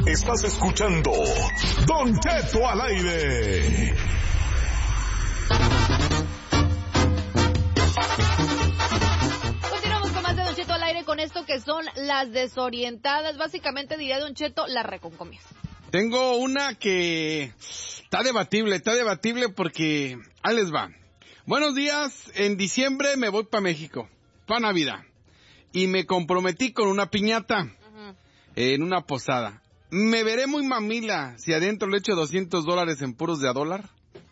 Estás escuchando Don Cheto al aire. Continuamos con más de Don Cheto al aire con esto que son las desorientadas. Básicamente diría Don Cheto, la reconcomias. Tengo una que está debatible porque ahí les va. Buenos días, en diciembre me voy para México, para Navidad, y me comprometí con una piñata en una posada. ¿Me veré muy mamila si adentro le echo $200 en puros de a dólar?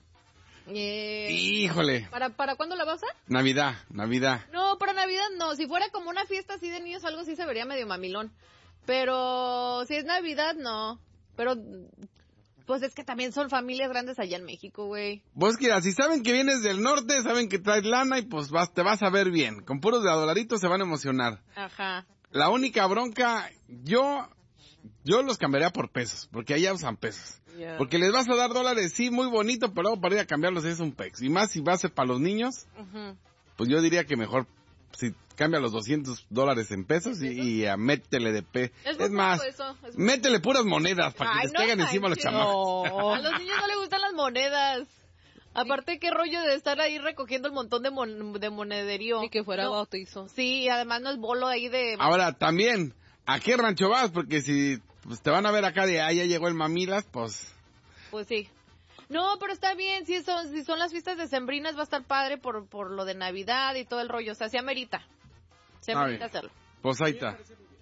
Híjole. ¿Para cuándo la vas a? Navidad. No, para Navidad no. Si fuera como una fiesta así de niños, algo así se vería medio mamilón. Pero si es Navidad, no. Pero, pues es que también son familias grandes allá en México, güey. Pues mira, si saben que vienes del norte, saben que traes lana y pues te vas a ver bien. Con puros de a dolaritos se van a emocionar. Ajá. La única bronca, yo los cambiaría por pesos, porque allá usan pesos. Yeah. Porque les vas a dar dólares, sí, muy bonito, pero luego para ir a cambiarlos es un pex. Y más si va a ser para los niños, pues yo diría que mejor si cambia los $200 en pesos y métele de Es más, métele puras monedas para que les caigan encima los chamacos. No. A los niños no les gustan las monedas. Aparte, qué rollo de estar ahí recogiendo el montón de monederío. Ni que fuera bautizo. Sí, además no es bolo ahí de... Ahora, también, ¿a qué rancho vas? Porque si pues, te van a ver acá de, ya llegó el mamilas, pues... Pues sí. No, pero está bien, si son las fiestas decembrinas va a estar padre por lo de Navidad y todo el rollo. O sea, se amerita. Se amerita hacerlo. Pues ahí está.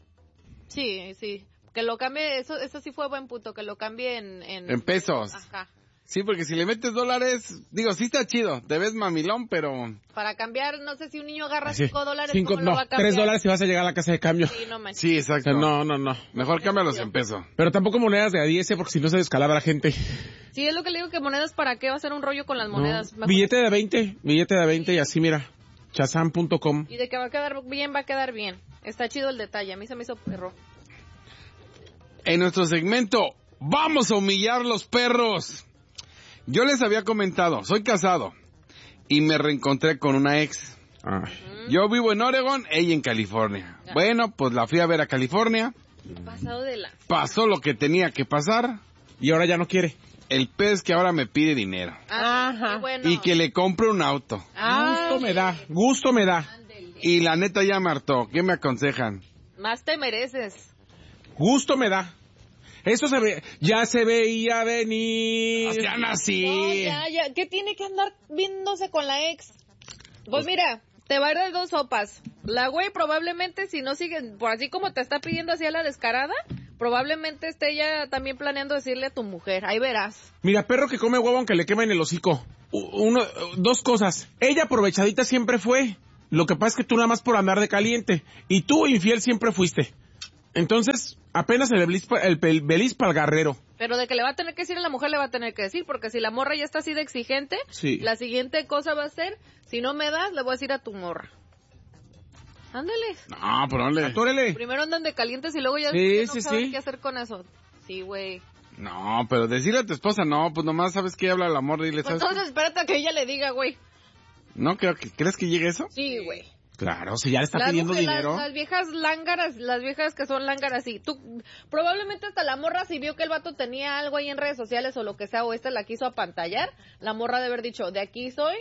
Sí. Que lo cambie, eso sí fue buen punto, que lo cambie en pesos. Ajá. Sí, porque si le metes dólares, digo, sí está chido, te ves mamilón, pero... Para cambiar, no sé si un niño agarra $5, ¿cómo lo va a cambiar? $3 si vas a llegar a la casa de cambio. Sí, no manches. Sí, exacto. No. Mejor cámbialos en peso. Pero tampoco monedas de a 10, porque si no se descalabra la gente. Sí, es lo que le digo, que monedas, ¿para qué va a ser un rollo con las monedas? Mejor... Billete de 20 y así, mira, chazam.com. Y de que va a quedar bien. Está chido el detalle, a mí se me hizo perro. En nuestro segmento, ¡vamos a humillar los perros! Yo les había comentado, soy casado y me reencontré con una ex. Yo vivo en Oregon, ella en California. Bueno, pues la fui a ver a California. Pasó lo que tenía que pasar. Y ahora ya no quiere. El pez que ahora me pide dinero. Ajá. Bueno. Y que le compre un auto. Gusto me da. Y la neta ya me hartó. ¿Qué me aconsejan? Más te mereces. Gusto me da. Eso ya se veía venir. Ya nací. No, ya. ¿Qué tiene que andar viéndose con la ex? Pues mira, te va a ir de dos sopas. La güey probablemente, si no sigue, por así como te está pidiendo así a la descarada, probablemente esté ella también planeando decirle a tu mujer. Ahí verás. Mira, perro que come huevo aunque le quemen el hocico. Dos cosas. Ella aprovechadita siempre fue. Lo que pasa es que tú nada más por andar de caliente. Y tú infiel siempre fuiste. Entonces, apenas el belis para el garrero. Pero de que le va a tener que decir a la mujer, le va a tener que decir, porque si la morra ya está así de exigente, la siguiente cosa va a ser, si no me das, le voy a decir a tu morra. Ándale. No, pero atórele. Primero andan de calientes y luego ya no saben qué hacer con eso. Sí, güey. No, pero decirle a tu esposa, no, pues nomás sabes que habla la morra y le sabes. Entonces espérate a que ella le diga, güey. No, ¿crees que llegue eso? Sí, güey. Claro, si ya le está pidiendo dinero. Las viejas lángaras, las viejas que son lángaras, sí. Probablemente hasta la morra, si vio que el vato tenía algo ahí en redes sociales o lo que sea, o la quiso apantallar, la morra de haber dicho, de aquí soy,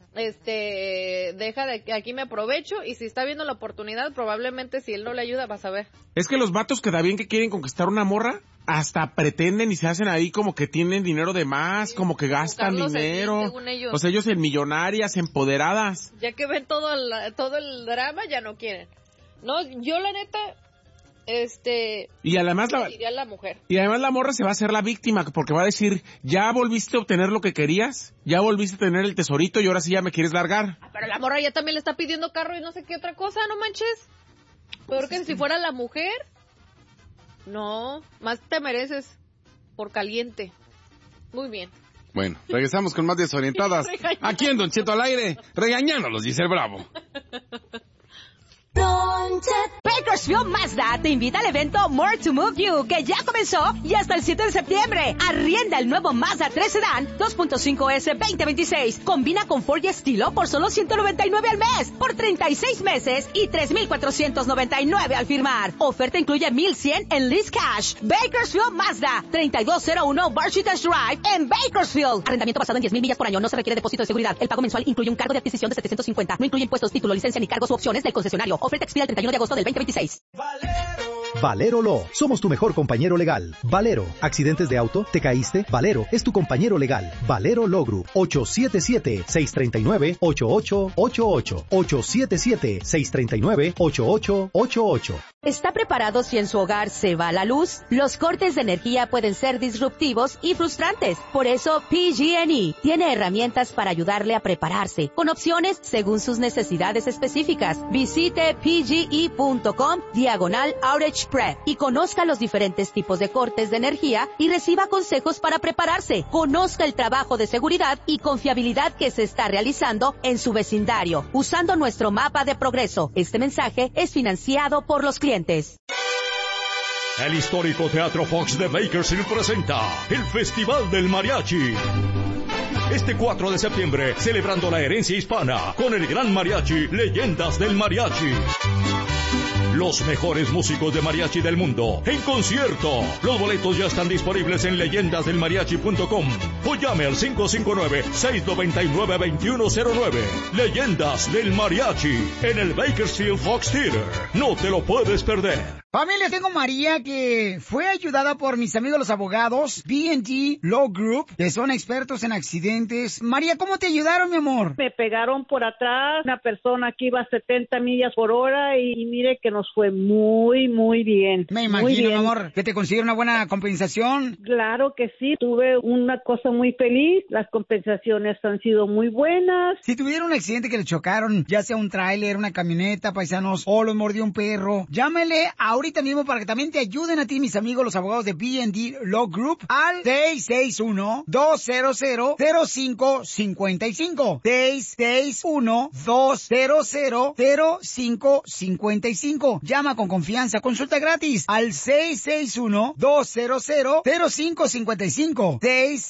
deja de que aquí me aprovecho, y si está viendo la oportunidad, probablemente si él no le ayuda, vas a ver. Es que los vatos que da bien que quieren conquistar una morra, hasta pretenden y se hacen ahí como que tienen dinero de más, como que gastan dinero. O sea, ellos en millonarias, empoderadas. Ya que ven todo el drama, ya no quieren. No, yo la neta, y además diría la mujer. Y además la morra se va a hacer la víctima, porque va a decir, ya volviste a obtener lo que querías, ya volviste a tener el tesorito y ahora sí ya me quieres largar. Pero la morra ya también le está pidiendo carro y no sé qué otra cosa, no manches. Peor que si fuera la mujer. No, más te mereces por caliente. Muy bien. Bueno, regresamos con más desorientadas. Aquí en Don Cheto al aire, regañándolos, dice el Bravo. Bakersfield Mazda te invita al evento More to Move You, que ya comenzó y hasta el 7 de septiembre. Arrienda el nuevo Mazda 3 Sedan 2.5S 2026. Combina confort y estilo por solo $199 al mes, por 36 meses y $3,499 al firmar. Oferta incluye $1,100 en lease cash. Bakersfield Mazda, 3201 Barchitas Drive en Bakersfield. Arrendamiento basado en 10,000 millas por año. No se requiere depósito de seguridad. El pago mensual incluye un cargo de adquisición de $750. No incluye impuestos, título, licencia ni cargos u opciones del concesionario. Oferta expira el 31 de agosto del 2026. Valero Law. Somos tu mejor compañero legal. Valero. ¿Accidentes de auto? ¿Te caíste? Valero es tu compañero legal. Valero Law Group. 877-639-8888. 877-639-8888. ¿Está preparado si en su hogar se va la luz? Los cortes de energía pueden ser disruptivos y frustrantes. Por eso, PG&E tiene herramientas para ayudarle a prepararse, con opciones según sus necesidades específicas. Visite pge.com/outage prep y conozca los diferentes tipos de cortes de energía y reciba consejos para prepararse. Conozca el trabajo de seguridad y confiabilidad que se está realizando en su vecindario, usando nuestro mapa de progreso. Este mensaje es financiado por los clientes. El histórico Teatro Fox de Bakersfield presenta el Festival del Mariachi. Este 4 de septiembre, celebrando la herencia hispana con el gran mariachi Leyendas del Mariachi. Los mejores músicos de mariachi del mundo en concierto. Los boletos ya están disponibles en leyendasdelmariachi.com o llame al 559-699-2109. Leyendas del Mariachi en el Bakersfield Fox Theater. No te lo puedes perder. Familia, tengo María, que fue ayudada por mis amigos los abogados B&D Law Group, que son expertos en accidentes. María, ¿cómo te ayudaron, mi amor? Me pegaron por atrás, una persona que iba a 70 millas por hora y mire que nos fue muy, muy bien. Me imagino, mi amor, que te consiguieron una buena compensación. Claro que sí, tuve una cosa muy feliz, las compensaciones han sido muy buenas. Si tuvieron un accidente que le chocaron, ya sea un tráiler, una camioneta, paisanos, o lo mordió un perro, llámele ahorita mismo para que también te ayuden a ti, mis amigos, los abogados de B&D Law Group, al 661-200-0555. 661-200-0555. Llama con confianza, consulta gratis al 661-200-0555.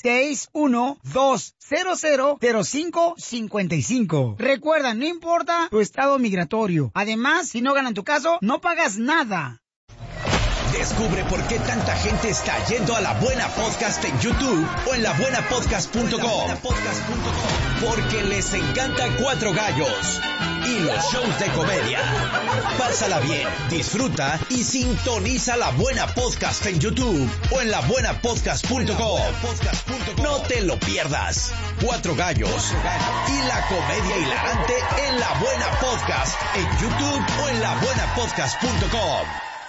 661-200-0555. Recuerda, no importa tu estado migratorio. Además, si no ganan tu caso, no pagas nada. Descubre por qué tanta gente está yendo a La Buena Podcast en YouTube o en labuenapodcast.com. Porque les encanta Cuatro Gallos y los shows de comedia. Pásala bien, disfruta y sintoniza La Buena Podcast en YouTube o en labuenapodcast.com. No te lo pierdas. Cuatro Gallos y la comedia hilarante en La Buena Podcast en YouTube o en labuenapodcast.com.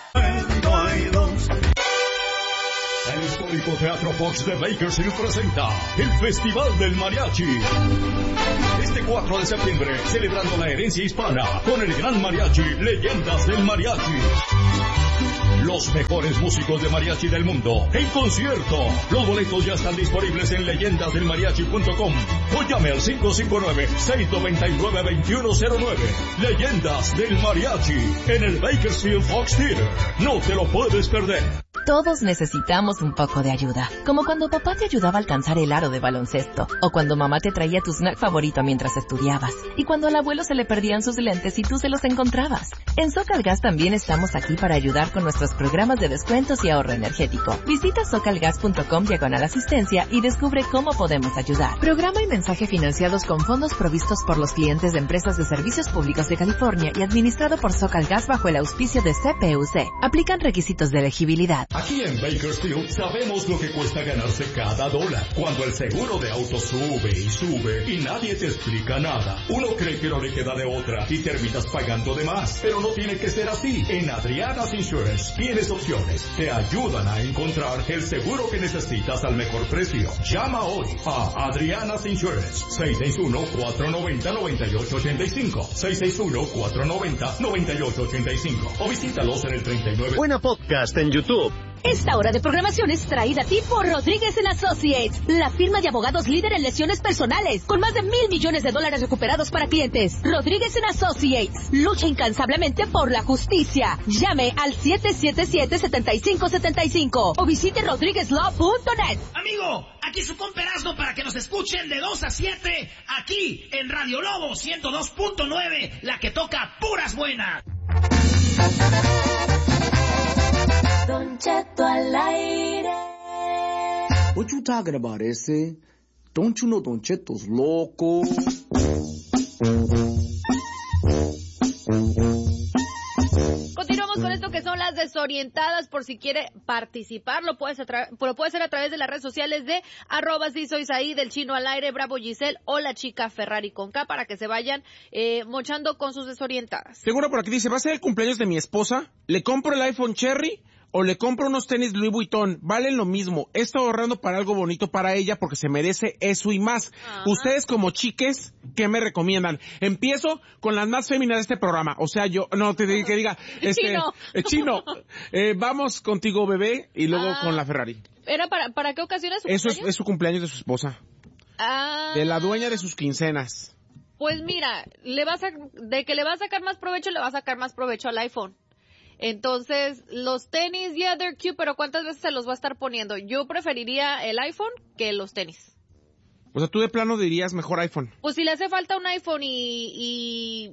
El histórico Teatro Fox de Bakersfield presenta el Festival del Mariachi. Este 4 de septiembre, celebrando la herencia hispana con el gran mariachi Leyendas del Mariachi. Los mejores músicos de mariachi del mundo en concierto. Los boletos ya están disponibles en leyendasdelmariachi.com o llame al 559-699-2109. Leyendas del Mariachi en el Bakersfield Fox Theater. No te lo puedes perder. Todos necesitamos un poco de ayuda, como cuando papá te ayudaba a alcanzar el aro de baloncesto, o cuando mamá te traía tu snack favorito mientras estudiabas, y cuando al abuelo se le perdían sus lentes y tú se los encontrabas. En SoCalGas también estamos aquí para ayudar con nuestros programas de descuentos y ahorro energético. Visita socalgas.com/asistencia y descubre cómo podemos ayudar. Programa y mensaje financiados con fondos provistos por los clientes de empresas de servicios públicos de California y administrado por SoCalGas bajo el auspicio de CPUC. Aplican requisitos de elegibilidad. Aquí en Bakersfield sabemos lo que cuesta ganarse cada dólar. Cuando el seguro de auto sube y sube y nadie te explica nada, uno cree que no le queda de otra y terminas pagando de más. Pero no tiene que ser así. En Adriana's Insurance tienes opciones. Te ayudan a encontrar el seguro que necesitas al mejor precio. Llama hoy a Adriana's Insurance. 661-490-9885. 661-490-9885. O visítalos en el 39. Buena Podcast en YouTube. Esta hora de programación es traída a ti por Rodríguez & Associates, la firma de abogados líder en lesiones personales, con más de $1,000 millones recuperados para clientes. Rodríguez & Associates lucha incansablemente por la justicia. Llame al 777-7575 o visite rodríguezlaw.net. Amigo, aquí su compa Erasmo para que nos escuchen de 2 a 7 aquí en Radio Lobo 102.9, la que toca puras buenas. Don Cheto al aire. What you talking about, ese? Don't you know Don Cheto's loco? Continuamos con esto que son las desorientadas. Por si quiere participar, lo puede hacer a través de las redes sociales de @sisoysaí, del Chino al aire, Bravo Giselle o la chica Ferrari con K, para que se vayan mochando con sus desorientadas. Seguro por aquí dice, ¿va a ser el cumpleaños de mi esposa? ¿Le compro el iPhone Cherry o le compro unos tenis Louis Vuitton? Valen lo mismo. He estado ahorrando para algo bonito para ella porque se merece eso y más. Ustedes como chiques, ¿qué me recomiendan? Empiezo con las más féminas de este programa. O sea, yo, no te diga que diga, Chino, vamos contigo, bebé, y luego con la Ferrari. ¿Era para qué ocasión es su Eso cumpleaños? es su cumpleaños de su esposa. De la dueña de sus quincenas. Pues mira, de que le va a sacar más provecho, le va a sacar más provecho al iPhone. Entonces, los tenis, they're cute, pero ¿cuántas veces se los va a estar poniendo? Yo preferiría el iPhone que los tenis. O sea, tú de plano dirías mejor iPhone. Pues si le hace falta un iPhone y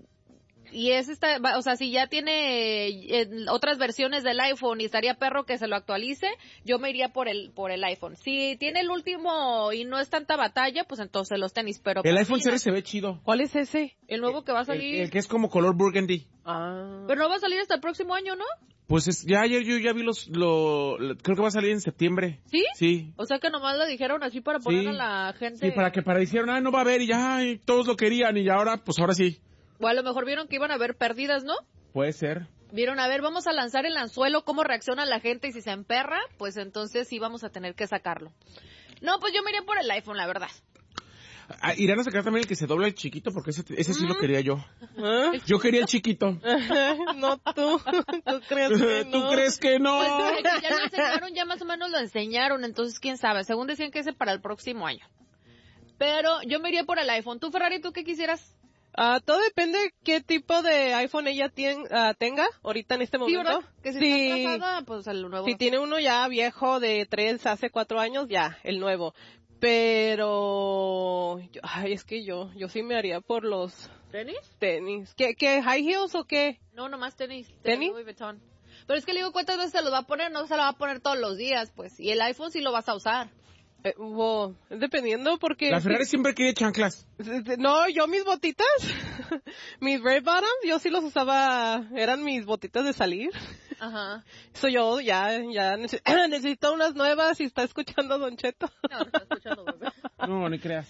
o sea, si ya tiene otras versiones del iPhone y estaría perro que se lo actualice, yo me iría por el iPhone. Si tiene el último y no es tanta batalla, pues entonces los tenis, pero... El iPhone Series se ve chido. ¿Cuál es ese? El nuevo que va a salir. El que es como color burgundy. Pero no va a salir hasta el próximo año, ¿no? Pues ya ayer yo ya vi creo que va a salir en septiembre. ¿Sí? Sí. O sea que nomás lo dijeron así para poner a la gente... Sí, para dijeron, no va a haber, y ya todos lo querían, y ahora sí. O a lo mejor vieron que iban a haber pérdidas, ¿no? Puede ser. Vieron, a ver, vamos a lanzar el anzuelo, cómo reacciona la gente, y si se emperra, pues entonces sí vamos a tener que sacarlo. No, pues yo me iría por el iPhone, la verdad. ¿Irán a sacar también el que se dobla el chiquito? Porque ese sí lo quería yo. Yo quería el chiquito. No, tú crees que no. ¿Tú crees que no? Pues ya lo enseñaron, ya más o menos lo enseñaron, entonces quién sabe. Según decían que ese para el próximo año. Pero yo me iría por el iPhone. ¿Tú, Ferrari, tú qué quisieras? Todo depende qué tipo de iPhone ella tenga ahorita en este momento. Sí, ¿verdad? Que si está casada, pues el nuevo. Si tiene uno ya viejo de 3 hace 4 años, ya, el nuevo. Pero, es que yo sí me haría por los... ¿Tenis? ¿Qué high heels o qué? No, nomás tenis. ¿Tenis? Louis Vuitton. Pero es que le digo, ¿cuántas veces se los va a poner? No se lo va a poner todos los días, pues. Y el iPhone sí lo vas a usar. Dependiendo porque... La Ferrari siempre quiere chanclas. No, yo mis botitas, mis red bottoms, yo sí los usaba, eran mis botitas de salir. Ajá. Eso yo ya necesito unas nuevas y está escuchando Don Cheto. No está escuchando, bebé. No, ni creas.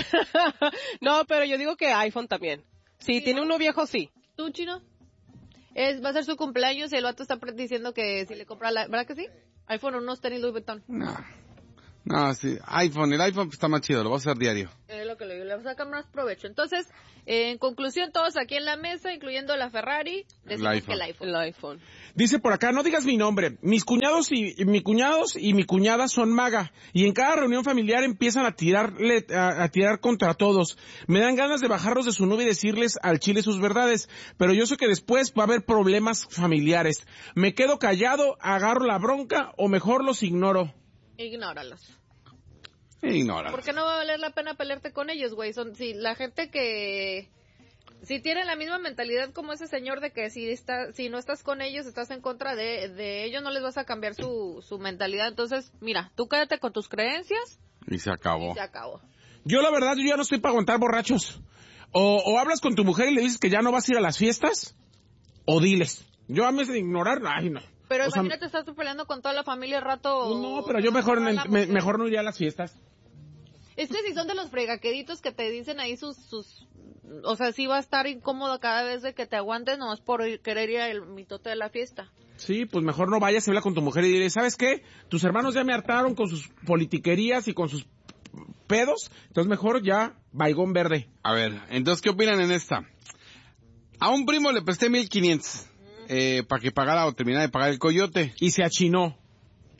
No, pero yo digo que iPhone también. Si tiene uno viejo, sí. ¿Tú, Chino? Va a ser su cumpleaños y el vato está diciendo que si le compra ¿verdad que sí? iPhone o unos tenis Louis Vuitton. No, sí, el iPhone está más chido, lo voy a hacer diario. Es lo que le va a sacar más provecho. Entonces, en conclusión, todos aquí en la mesa, incluyendo la Ferrari, decimos que el iPhone. Dice por acá, no digas mi nombre. Mis cuñados y mi cuñada son maga. Y en cada reunión familiar empiezan a tirar contra todos. Me dan ganas de bajarlos de su nube y decirles al chile sus verdades. Pero yo sé que después va a haber problemas familiares. ¿Me quedo callado, agarro la bronca o mejor los ignoro? Ignóralos. Ignóralos. Porque no va a valer la pena pelearte con ellos, güey. La gente que... Si tienen la misma mentalidad como ese señor de que si no estás con ellos, estás en contra de ellos, no les vas a cambiar su mentalidad. Entonces, mira, tú quédate con tus creencias. Y se acabó. Yo la verdad, yo ya no estoy para aguantar borrachos. O hablas con tu mujer y le dices que ya no vas a ir a las fiestas, o diles. Yo a mí de ignorar, ay no. Pero imagínate, estás peleando con toda la familia al rato. No, pero yo mejor no iría a las fiestas. Es que si son de los fregaqueditos que te dicen ahí sus... O sea, sí va a estar incómodo cada vez de que te aguantes nomás por querer ir al mitote de la fiesta. Sí, pues mejor no vayas, habla con tu mujer y dile, ¿sabes qué? Tus hermanos ya me hartaron con sus politiquerías y con sus pedos, entonces mejor ya, baigón verde. A ver, entonces, ¿qué opinan en esta? A un primo le presté 1,500 para que pagara o terminara de pagar el coyote. Y se achinó.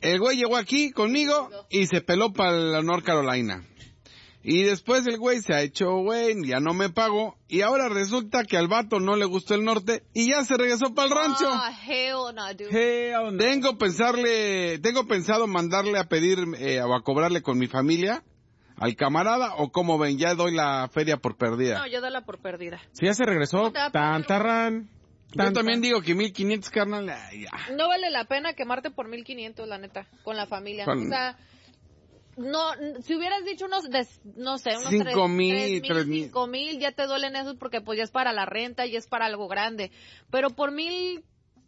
el güey llegó aquí conmigo y se peló para la North Carolina. Y después el güey se ha hecho güey, ya no me pagó. Y ahora resulta que al vato no le gustó el norte y ya se regresó para el rancho. Hell no, dude. Tengo pensado mandarle a pedir o a cobrarle con mi familia al camarada, o como ven, ya doy la feria por perdida. No, yo doy la por perdida. Si ya se regresó, tantarran. Yo también digo que 1,500, carnal, ya. No vale la pena quemarte por 1,500, la neta, con la familia. O sea, no, si hubieras dicho unos 5,000, 5,000, ya te duelen esos porque pues ya es para la renta y es para algo grande. Pero por 1,000,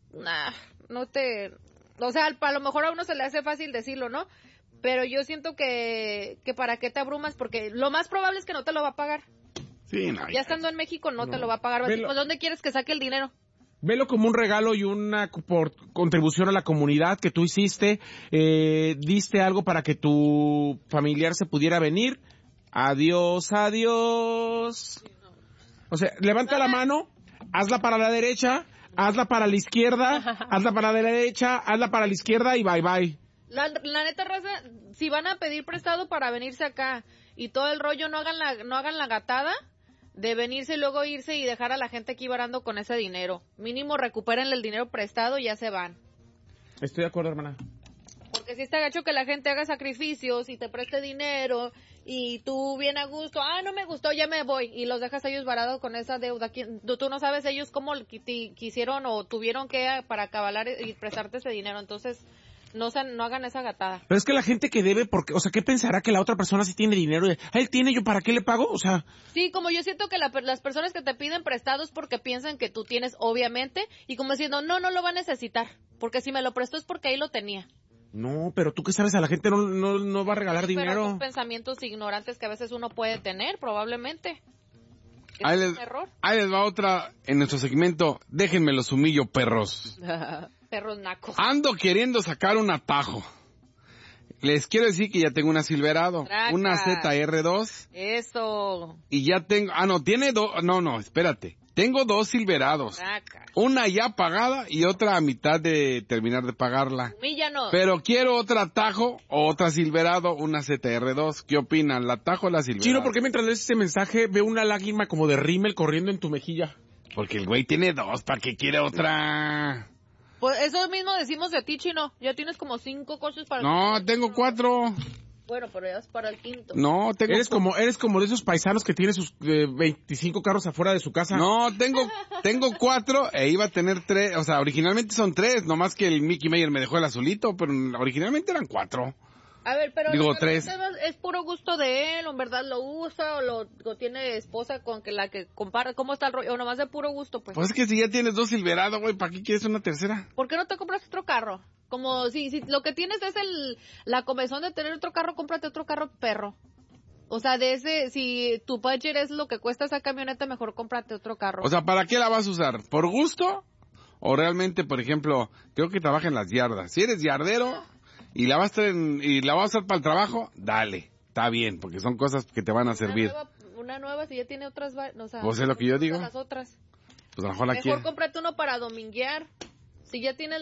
no te... O sea, a lo mejor a uno se le hace fácil decirlo, ¿no? Pero yo siento que para qué te abrumas, porque lo más probable es que no te lo va a pagar. Sí, no. Ya estando en México no te lo va a pagar. Pues, ¿dónde quieres que saque el dinero? Velo como un regalo y una contribución a la comunidad que tú hiciste. Diste algo para que tu familiar se pudiera venir. Adiós, adiós. O sea, levanta la mano, hazla para la derecha, hazla para la izquierda, hazla para la derecha, hazla para la izquierda y bye bye. La neta, raza, si van a pedir prestado para venirse acá y todo el rollo, no hagan la gatada de venirse y luego irse y dejar a la gente aquí varando con ese dinero. Mínimo recupérenle el dinero prestado y ya se van. Estoy de acuerdo, hermana. Porque si está gacho que la gente haga sacrificios y te preste dinero y tú bien a gusto, no me gustó, ya me voy, y los dejas a ellos varados con esa deuda. Tú no sabes ellos cómo quisieron o tuvieron que para acabalar y prestarte ese dinero. Entonces, no hagan esa gatada. Pero es que la gente que debe, porque, o sea, ¿qué pensará que la otra persona sí tiene dinero? Él tiene, ¿yo para qué le pago? O sea... Sí, como yo siento que las personas que te piden prestados porque piensan que tú tienes, obviamente, y como diciendo, no lo va a necesitar, porque si me lo prestó es porque ahí lo tenía. No, pero tú qué sabes, a la gente no va a regalar dinero. Pero son pensamientos ignorantes que a veces uno puede tener, probablemente. Ahí les va otra en nuestro segmento. Déjenme los humillo, perros. Perros nacos. Ando queriendo sacar un atajo. Les quiero decir que ya tengo una Silverado, una ZR2. Eso. Y ya tengo, tiene dos, espérate. Tengo 2 Silverados. Una ya pagada y otra a mitad de terminar de pagarla. Humíllanos. Pero quiero otro atajo o otra Silverado, una ZR2. ¿Qué opinan? ¿La atajo o la Silverado? Chino, ¿por qué mientras lees ese mensaje veo una lágrima como de rímel corriendo en tu mejilla? Porque el güey tiene 2, ¿para qué quiere otra? Pues eso mismo decimos de ti, Chino. Ya tienes como 5 coches para... No, tengo 4. Bueno, pero ya es para el quinto. No, eres como de esos paisanos que tienen sus 25 carros afuera de su casa. No, tengo 4 e iba a tener 3. O sea, originalmente son 3, nomás que el Mickey Mayer me dejó el azulito, pero originalmente eran 4. A ver, pero digo 3. ¿Es puro gusto de él o en verdad lo usa o lo tiene esposa con que la que compara? ¿Cómo está el rollo? O nomás de puro gusto, pues. Pues es que si ya tienes 2 Silverado, güey, ¿para qué quieres una tercera? ¿Por qué no te compras otro carro? Como si lo que tienes es la comezón de tener otro carro, cómprate otro carro, perro. O sea, si tu budget es lo que cuesta esa camioneta, mejor cómprate otro carro. O sea, ¿para qué la vas a usar? ¿Por gusto? O realmente, por ejemplo, creo que trabaja en las yardas. Si eres yardero y la vas a usar para el trabajo, dale, está bien, porque son cosas que te van a servir. Una nueva, si ya tiene otras, o sea, pues es lo que yo digo. Las otras. Pues a lo mejor mejor cómprate uno para dominguear. Si ya tienes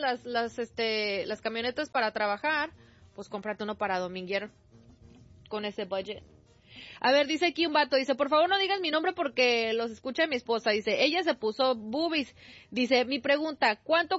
las camionetas para trabajar, pues cómprate uno para dominguear con ese budget. A ver, dice aquí un vato, dice, por favor no digas mi nombre porque los escucha mi esposa. Dice, ella se puso boobies. Dice, mi pregunta, ¿cuánto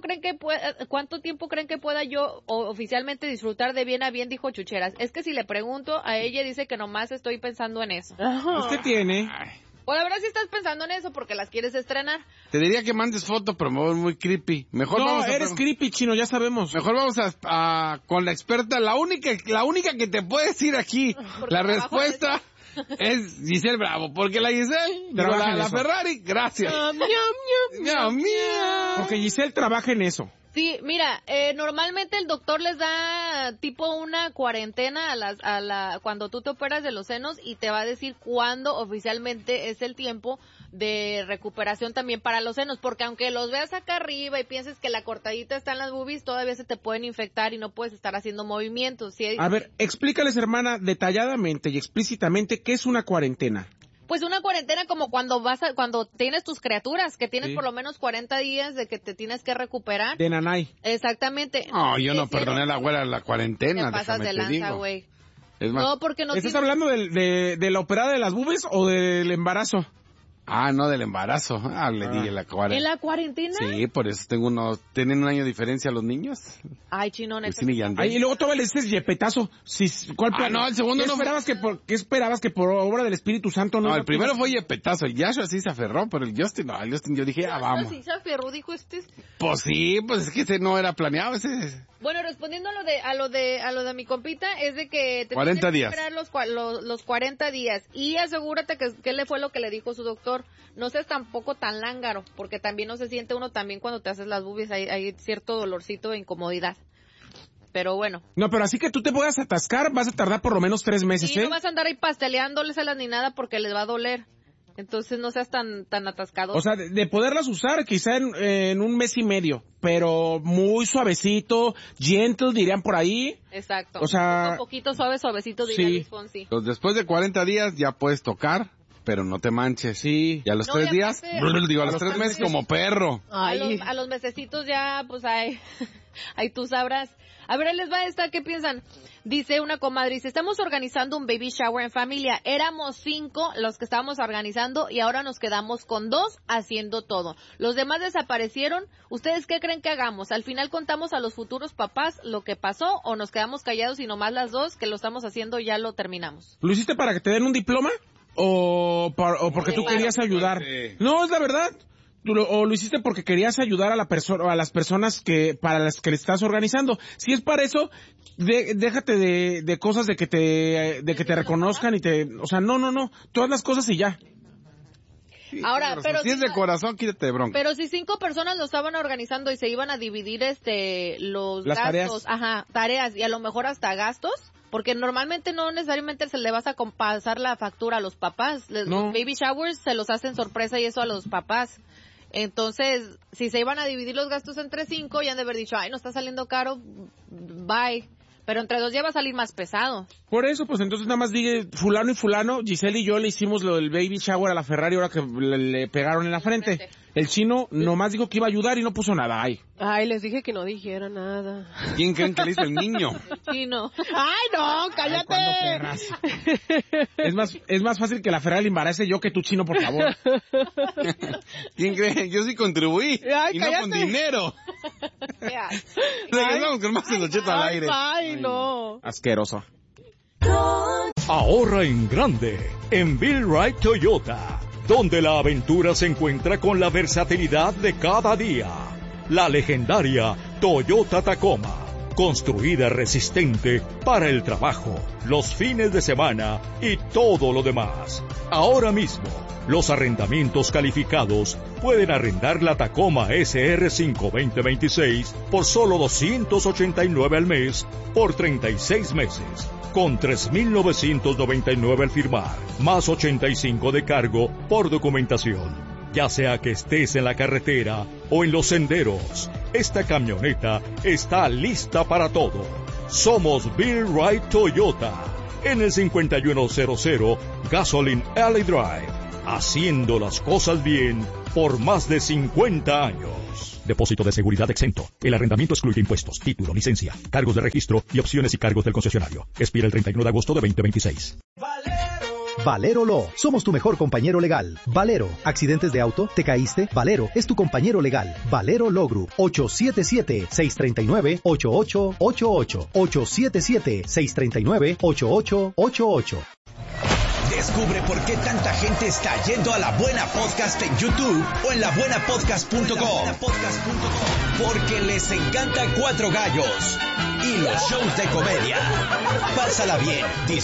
tiempo creen que pueda yo oficialmente disfrutar de bien a bien? Dijo Chucheras. Es que si le pregunto a ella, dice que nomás estoy pensando en eso. ¿Usted tiene? O la verdad si estás pensando en eso porque las quieres estrenar. Te diría que mandes foto, pero me voy muy creepy. Mejor eres creepy, Chino, ya sabemos. Mejor vamos con la experta, la única que te puede decir aquí la respuesta es Giselle Bravo, porque la Giselle, la Ferrari, gracias. Porque Giselle trabaja en eso. Sí, mira, normalmente el doctor les da tipo una cuarentena cuando tú te operas de los senos y te va a decir cuándo oficialmente es el tiempo de recuperación también para los senos, porque aunque los veas acá arriba y pienses que la cortadita está en las boobies, todavía se te pueden infectar y no puedes estar haciendo movimientos. ¿Sí? A ver, explícales, hermana, detalladamente y explícitamente qué es una cuarentena. Pues una cuarentena como cuando cuando tienes tus criaturas, que tienes por lo menos 40 días de que te tienes que recuperar. De nanay. Exactamente. No, yo no perdoné a la güera la cuarentena. Te pasas de lanza, güey. No, porque no. ¿Estás hablando de la operada de las boobies o del embarazo? Ah, no, del embarazo. Le dije la cuarentena. ¿En la cuarentena? Sí, por eso ¿tienen un año de diferencia los niños? Ay, chino, neta. Y luego todavía le dices yepetazo. ¿Cuál plan? No, el segundo no. ¿Qué esperabas que por obra del Espíritu Santo no? No, el primero fue yepetazo. El Yashua sí se aferró, pero el Justin yo dije, vamos. Sí se aferró, dijo Pues sí, pues es que ese no era planeado, Bueno, respondiendo a lo de mi compita, es de que te 40 tienes días. que esperar los 40 días y asegúrate que le fue lo que le dijo su doctor. No seas tampoco tan lángaro, porque también no se siente uno también cuando te haces las boobies, hay cierto dolorcito de incomodidad. Pero bueno. No, pero así que tú te puedas atascar, vas a tardar por lo menos 3 meses, no vas a andar ahí pasteleándoles ni nada porque les va a doler. Entonces no seas tan atascado. O sea, de poderlas usar quizá en 1 mes y medio, pero muy suavecito, gentle dirían por ahí. Exacto. O sea, un poquito suavecito diría Luis Fonsi. Entonces, después de 40 días ya puedes tocar, pero no te manches. Sí. Y a los 3 días, a los 3 meses como perro. A los mesecitos ya, pues ahí tú sabrás. A ver, ahí les va esta, ¿qué piensan? Dice una comadre, estamos organizando un baby shower en familia. Éramos 5 los que estábamos organizando y ahora nos quedamos con 2 haciendo todo. Los demás desaparecieron. ¿Ustedes qué creen que hagamos? ¿Al final contamos a los futuros papás lo que pasó o nos quedamos callados y nomás las 2 que lo estamos haciendo ya lo terminamos? ¿Lo hiciste para que te den un diploma o porque tú querías ayudar? No, es la verdad. O lo hiciste porque querías ayudar a las personas para las que le estás organizando. Si es para eso, déjate de cosas de que te reconozcan y o sea, no, todas las cosas y ya. Ahora, pero si es de corazón, quítate de bronca. Pero si 5 personas lo estaban organizando y se iban a dividir los las gastos, tareas y a lo mejor hasta gastos, porque normalmente no necesariamente se le vas a pasar la factura a los papás. Los baby showers se los hacen sorpresa y eso a los papás. Entonces, si se iban a dividir los gastos entre 5, ya han de haber dicho, ay, no está saliendo caro, bye. Pero entre 2 ya va a salir más pesado. Por eso, pues entonces nada más dije, fulano y fulano, Giselle y yo le hicimos lo del baby shower a la Ferrari ahora que le pegaron en la frente. El chino nomás dijo que iba a ayudar y no puso nada. Ay, les dije que no dijera nada. ¿Quién creen que le hizo el niño? El chino. Ay, no, cállate. Ay, perras. Es más fácil que la Ferrari le embarace yo que tu chino, por favor. ¿Quién cree? Yo sí contribuí. Ay, y cállate. no con dinero. Regresamos con más de Don Cheto al aire. Ay, no. Asqueroso. Ahorra en grande en Bill Wright Toyota, donde la aventura se encuentra con la versatilidad de cada día. La legendaria Toyota Tacoma, construida resistente para el trabajo, los fines de semana y todo lo demás. Ahora mismo, los arrendamientos calificados pueden arrendar la Tacoma SR5 2026 por solo $289 al mes por 36 meses, con $3,999 al firmar, más $85 de cargo por documentación. Ya sea que estés en la carretera o en los senderos, esta camioneta está lista para todo. Somos Bill Wright Toyota, en el 5100 Gasoline Alley Drive, haciendo las cosas bien por más de 50 años. Depósito de seguridad exento. El arrendamiento excluye impuestos, título, licencia, cargos de registro y opciones y cargos del concesionario. Expira el 31 de agosto de 2026. Valero Law. Somos tu mejor compañero legal. Valero. ¿Accidentes de auto? ¿Te caíste? Valero es tu compañero legal. Valero Law Group. 877-639-8888. 877-639-8888. Descubre por qué tanta gente está yendo a La Buena Podcast en YouTube o en labuenapodcast.com. Porque les encanta Cuatro Gallos y los shows de comedia. Pásala bien,